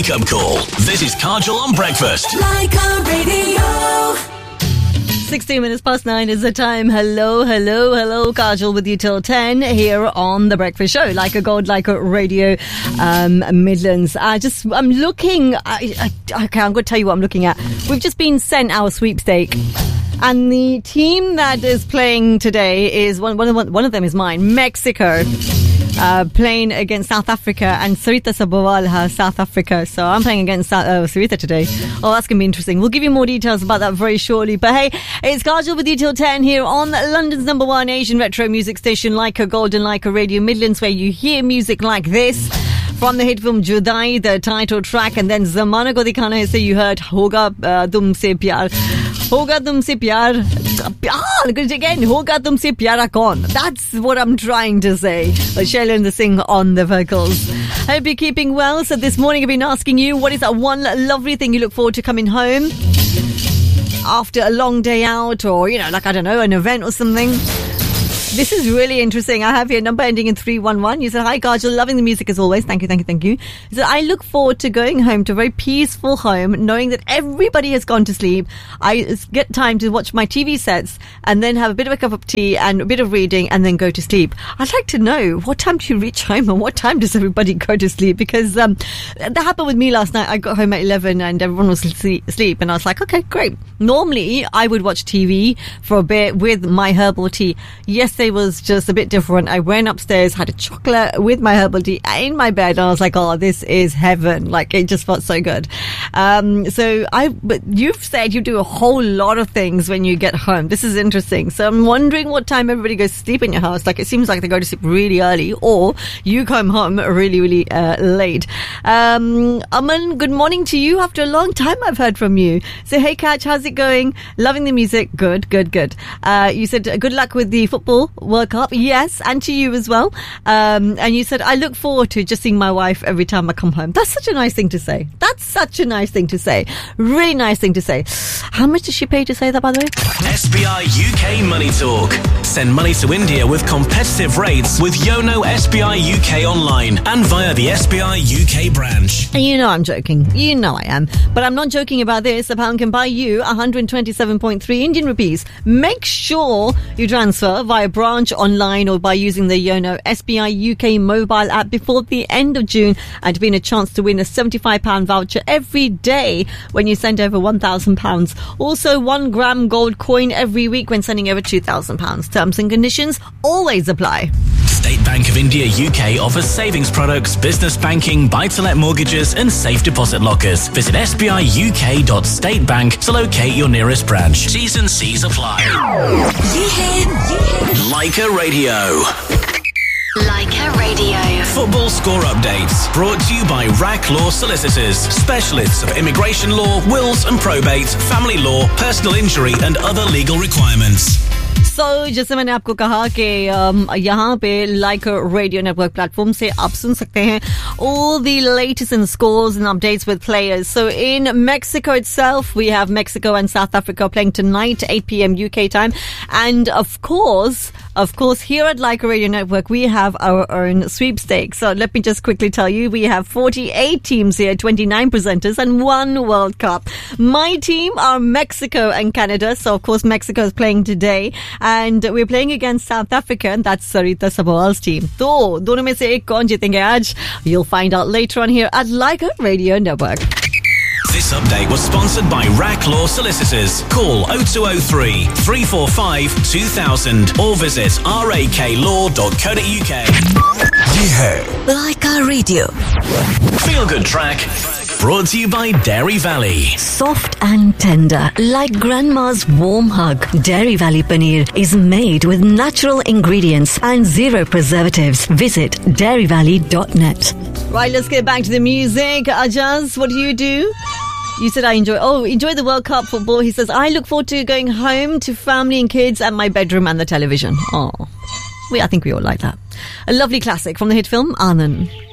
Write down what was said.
wake-up call. This is Kajal on breakfast. Leica Radio. 16 minutes past 9 is the time. Hello, Kajal with you till 10 here on The Breakfast Show. Leica Gold, Leica Radio, Midlands. I'm looking, okay, I'm going to tell you what I'm looking at. We've just been sent our sweepstake. And the team that is playing today is, one of them is mine, Mexico. Playing against South Africa, and Sarita Sabharwal has South Africa, so I'm playing against Sarita today. Oh, that's going to be interesting. We'll give you more details about that very shortly. But hey, it's Kajal with you till 10 here on London's number one Asian retro music station, Leica Gold and Leica Radio Midlands, where you hear music like this. From the hit film Judai, the title track, and then Zamana Ko Dikhana Hai, so you heard Hoga Tumse Pyar. Hoga Tumse Pyar. Again, Hoga Tumse Pyara Kaun. That's what I'm trying to say. Shailen the sing on the vocals. Hope you're keeping well. So this morning I've been asking you, what is that one lovely thing you look forward to coming home after a long day out, or, you know, like, I don't know, an event or something? This is really interesting. I have here number ending in 311. You said, hi Kajal, loving the music as always. Thank you. You said, I look forward to going home to a very peaceful home, knowing that everybody has gone to sleep. I get time to watch my TV sets and then have a bit of a cup of tea and a bit of reading and then go to sleep. I'd like to know, what time do you reach home and what time does everybody go to sleep? Because that happened with me last night. I got home at 11 and everyone was asleep, and I was like, okay, great. Normally I would watch TV for a bit with my herbal tea. Yesterday was just a bit different. I went upstairs, had a chocolate with my herbal tea in my bed, and I was like, oh, this is heaven. Like, it just felt so good. But you've said you do a whole lot of things when you get home. This is interesting. So I'm wondering what time everybody goes to sleep in your house. Like, it seems like they go to sleep really early, or you come home really late. Aman, good morning to you. After a long time I've heard from you. So, hey Catch, how's it going? Loving the music. Good. You said good luck with the football World Cup. Yes, and to you as well. And you said, I look forward to just seeing my wife every time I come home. That's such a nice thing to say. Really nice thing to say. How much does she pay to say that, by the way? SBI UK Money Talk. Send money to India with competitive rates with Yono SBI UK online and via the SBI UK branch. You know I'm joking. You know I am. But I'm not joking about this. A pound can buy you 127.3 Indian rupees. Make sure you transfer via branch, online, or by using the Yono SBI UK mobile app before the end of June, and to be in a chance to win a £75 voucher every day when you send over £1,000. Also, 1 gram gold coin every week when sending over £2,000. Terms and conditions always apply. State Bank of India UK offers savings products, business banking, buy-to-let mortgages and safe deposit lockers. Visit sbiuk.statebank to locate your nearest branch. T's and C's apply. Leica Radio. Leica Radio. Football score updates brought to you by RAC Law Solicitors, specialists of immigration law, wills and probate, family law, personal injury and other legal requirements. So, जैसे मैंने आपको कहा कि यहाँ पे Leica Radio Network platform से आप सुन सकते हैं all the latest in scores and updates with players. So in Mexico itself, we have Mexico and South Africa playing tonight, 8 p.m. UK time. And of course, here at Leica Radio Network, we have our own sweepstakes. So let me just quickly tell you, we have 48 teams here, 29 presenters and 1 World Cup. My team are Mexico and Canada. So of course, Mexico is playing today. And we're playing against South Africa, and that's Sarita Sabharwal's team. So, दोनों में से एक कौन जीतेंगे आज? You'll find out later on here at Leica Radio Network. This update was sponsored by RAC Law Solicitors. Call 0203 345 2000 or visit raklaw.co.uk. ये है Leica Radio. Feel Good Track. Brought to you by Dairy Valley. Soft and tender, like grandma's warm hug. Dairy Valley Paneer is made with natural ingredients and 0 preservatives. Visit dairyvalley.net. Right, let's get back to the music. Ajaz, what do? You said I enjoy the World Cup football. He says, I look forward to going home to family and kids and my bedroom and the television. Oh, I think we all like that. A lovely classic from the hit film, Anand.